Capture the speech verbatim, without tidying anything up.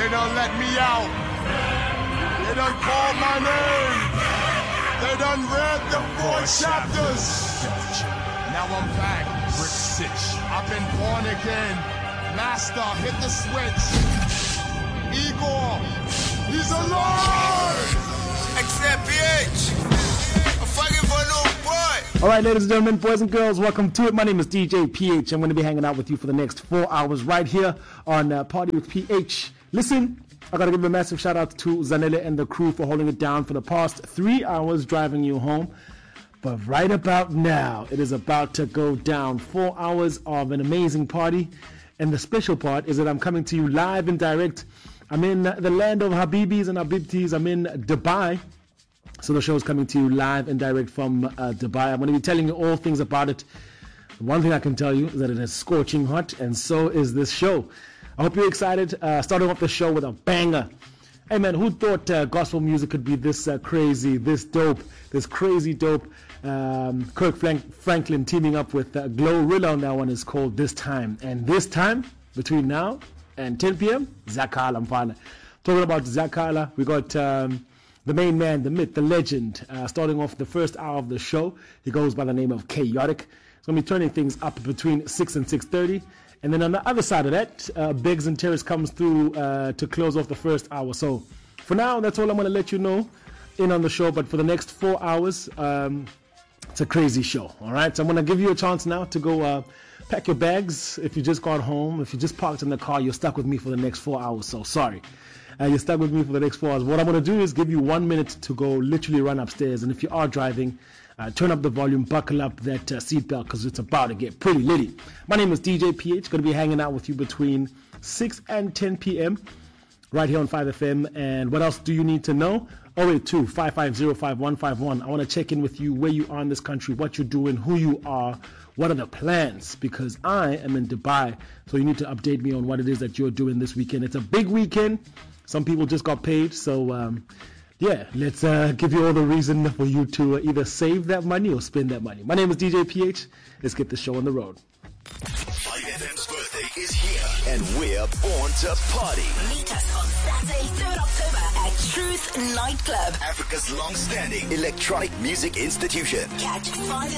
They done let me out. They done called my name. They done read the four chapters. Now I'm back. Brick Sitch. I've been born again. Master, hit the switch. Igor, he's alive. X M P H. I'm fucking for no boy. All right, ladies and gentlemen, boys and girls, welcome to it. My name is D J P H. I'm going to be hanging out with you for the next four hours right here on uh, Party with P H. Listen, I got to give a massive shout out to Zanele and the crew for holding it down for the past three hours driving you home. But right about now, it is about to go down. Four hours of an amazing party. And the special part is that I'm coming to you live and direct. I'm in the land of Habibis and Habibtis. I'm in Dubai. So the show is coming to you live and direct from uh, Dubai. I'm going to be telling you all things about it. One thing I can tell you is that it is scorching hot, and so is this show. I hope you're excited. Uh, starting off the show with a banger. Hey man, who thought uh, gospel music could be this uh, crazy, this dope, this crazy dope? Um, Kirk Frank- Franklin teaming up with uh, Glorilla on that one is called This Time. And this time, between now and ten p.m., Zakala Mfana. Talking about Zakala, we got um, the main man, the myth, the legend. Uh, starting off the first hour of the show, he goes by the name of Chaotic. He's going to be turning things up between six and six thirty. And then on the other side of that, uh, Biggs and Terrace comes through uh, to close off the first hour. So for now, that's all I'm going to let you know in on the show. But for the next four hours, um, it's a crazy show. All right. So I'm going to give you a chance now to go uh, pack your bags. If you just got home, if you just parked in the car, you're stuck with me for the next four hours. So sorry. Uh, you're stuck with me for the next four hours. What I'm going to do is give you one minute to go literally run upstairs. And if you are driving, Uh, turn up the volume, buckle up that uh, seatbelt because it's about to get pretty litty. My name is D J P H, going to be hanging out with you between six and ten p.m. right here on five F M. And what else do you need to know? oh eight two, five five zero, five one five one. I want to check in with you where you are in this country, what you're doing, who you are, what are the plans, because I am in Dubai. So you need to update me on what it is that you're doing this weekend. It's a big weekend. Some people just got paid, so... Um, Yeah, let's uh, give you all the reason for you to uh, either save that money or spend that money. My name is D J P H. Let's get the show on the road. five F M's birthday is here, and we're born to party. Meet us on Saturday, third of October at Truth Nightclub, Africa's long-standing electronic music institution. Catch five